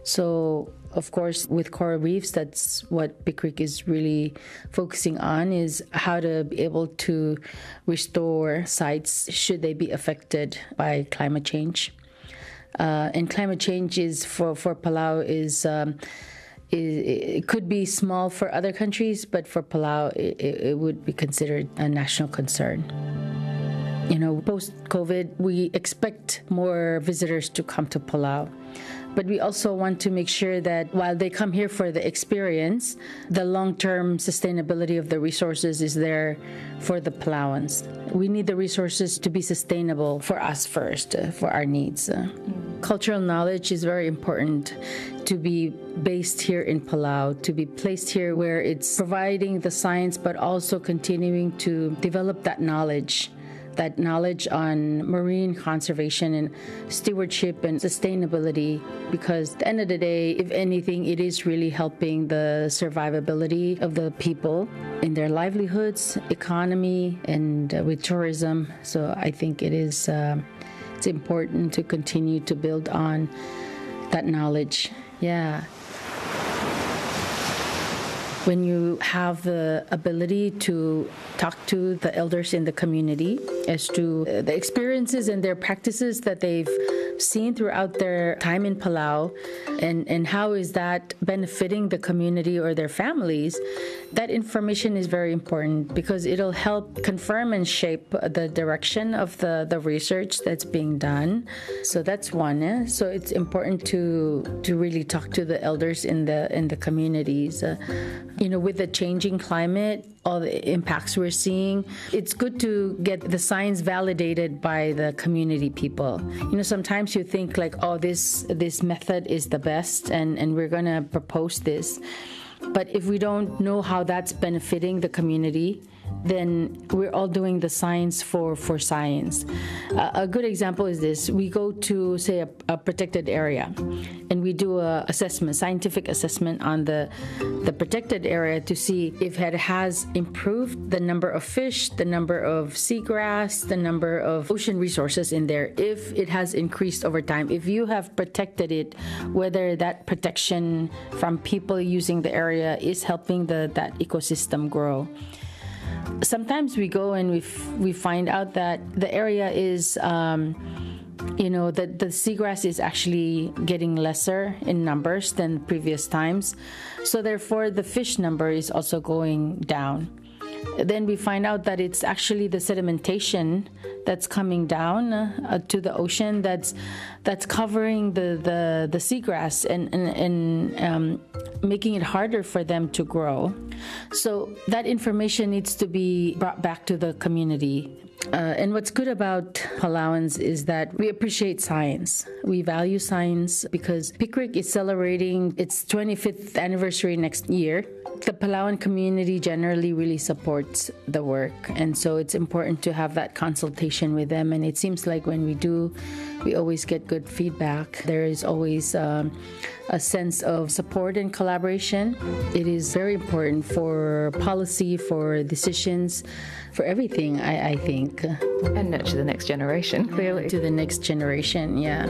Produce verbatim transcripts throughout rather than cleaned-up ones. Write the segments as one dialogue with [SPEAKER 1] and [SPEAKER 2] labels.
[SPEAKER 1] So, of course, with coral reefs, that's what PICRIC is really focusing on, is how to be able to restore sites should they be affected by climate change. Uh, and climate change is for, for Palau is, um, is it could be small for other countries, but for Palau, it, it would be considered a national concern. You know, post-COVID, we expect more visitors to come to Palau. But we also want to make sure that while they come here for the experience, the long-term sustainability of the resources is there for the Palauans. We need the resources to be sustainable for us first, uh, for our needs. Uh, mm. Cultural knowledge is very important to be based here in Palau, to be placed here where it's providing the science, but also continuing to develop that knowledge. that knowledge on marine conservation and stewardship and sustainability, because at the end of the day, if anything, it is really helping the survivability of the people in their livelihoods, economy, and uh, with tourism. So I think it is uh, it's important to continue to build on that knowledge. Yeah. When you have the ability to talk to the elders in the community as to the experiences and their practices that they've seen throughout their time in Palau, and, and how is that benefiting the community or their families, that information is very important because it'll help confirm and shape the direction of the, the research that's being done. So that's one. Eh? So it's important to to really talk to the elders in the in the communities. Uh, you know, with the changing climate, all the impacts we're seeing, it's good to get the science validated by the community people. You know, sometimes you think like, oh, this this method is the best and, and we're going to propose this. But if we don't know how that's benefiting the community, then we're all doing the science for, for science. Uh, a good example is this. We go to, say, a, a protected area, and we do a assessment, scientific assessment on the, the protected area to see if it has improved the number of fish, the number of seagrass, the number of ocean resources in there, if it has increased over time. If you have protected it, whether that protection from people using the area is helping the, that ecosystem grow. Sometimes we go and we f- we find out that the area is, um, you know, that the seagrass is actually getting lesser in numbers than previous times. So therefore, the fish number is also going down. Then we find out that it's actually the sedimentation that's coming down uh, to the ocean that's that's covering the, the, the seagrass and, and, and um, making it harder for them to grow. So that information needs to be brought back to the community. Uh, and what's good about Palauans is that we appreciate science. We value science because PICRIC is celebrating its twenty-fifth anniversary next year. The Palauan community generally really supports the work, and so it's important to have that consultation with them. And it seems like when we do, we always get good feedback. There is always um, a sense of support and collaboration. It is very important for policy, for decisions, for everything, I, I think.
[SPEAKER 2] And nurture the next generation, clearly.
[SPEAKER 1] To the next generation, yeah.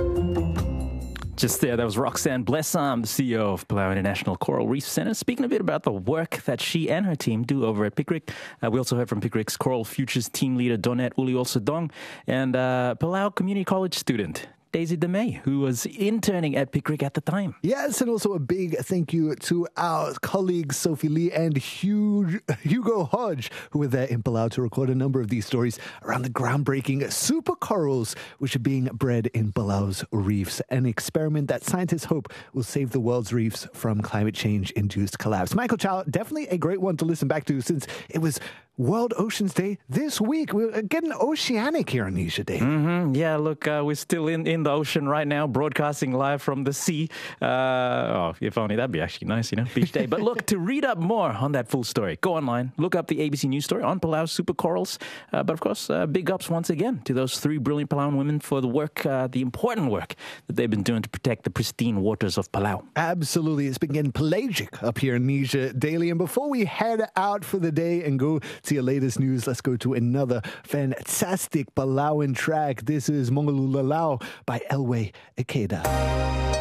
[SPEAKER 3] Just there, that was Roxanne Blessam, the C E O of Palau International Coral Reef Centre, speaking a bit about the work that she and her team do over at PICRIC. Uh, we also heard from PICRIC's Coral Futures team leader, Donette Uliol-Sedong, and uh, Palau Community College student, Daisy DeMay, who was interning at PICRIC at the time.
[SPEAKER 4] Yes, and also a big thank you to our colleagues Sophie Lee and Hugh, Hugo Hodge, who were there in Palau to record a number of these stories around the groundbreaking super corals which are being bred in Palau's reefs, an experiment that scientists hope will save the world's reefs from climate change-induced collapse. Michael Chow, definitely a great one to listen back to since it was World Oceans Day this week. We're getting oceanic here on Nisha Day.
[SPEAKER 3] Mm-hmm. Yeah, look, uh, we're still in, in the ocean right now, broadcasting live from the sea. Uh, oh, if only that'd be actually nice, you know, beach day. But look, to read up more on that full story, go online, look up the A B C News story on Palau's super corals. Uh, but of course, uh, big ups once again to those three brilliant Palauan women for the work, uh, the important work that they've been doing to protect the pristine waters of Palau.
[SPEAKER 4] Absolutely. It's been getting pelagic up here in Nisha Daily. And before we head out for the day and go to your latest news, let's go to another fantastic Palauan track. This is Mongolulalau by Elway Ikeda.